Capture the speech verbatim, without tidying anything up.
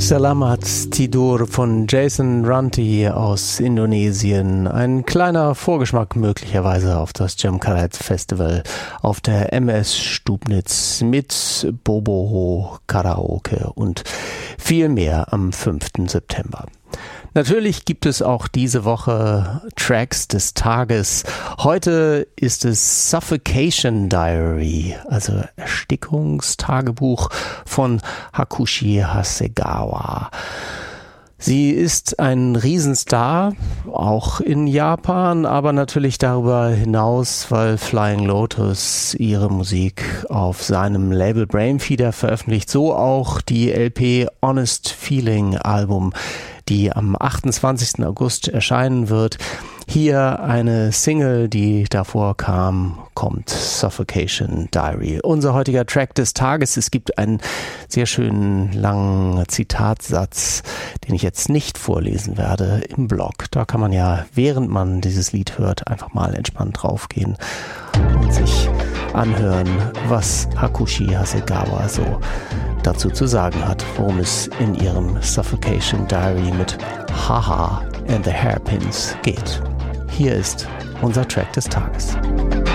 Selamat Tidur von Jason Ranti aus Indonesien. Ein kleiner Vorgeschmack möglicherweise auf das Cemkaret Festival auf der M S Stubnitz mit Boboho Karaoke und viel mehr am fünften September. Natürlich gibt es auch diese Woche Tracks des Tages. Heute ist es Suffocation Diary, also Erstickungstagebuch von Hakushi Hasegawa. Sie ist ein Riesenstar, auch in Japan, aber natürlich darüber hinaus, weil Flying Lotus ihre Musik auf seinem Label Brainfeeder veröffentlicht, so auch die L P Honest Feeling Album, die am achtundzwanzigsten August erscheinen wird. Hier eine Single, die davor kam, kommt Suffocation Diary. Unser heutiger Track des Tages. Es gibt einen sehr schönen langen Zitatsatz, den ich jetzt nicht vorlesen werde, im Blog. Da kann man ja, während man dieses Lied hört, einfach mal entspannt draufgehen und sich anhören, was Hakushi Hasegawa so dazu zu sagen hat, worum es in ihrem Suffocation Diary mit Haha and the Hairpins geht. Hier ist unser Track des Tages.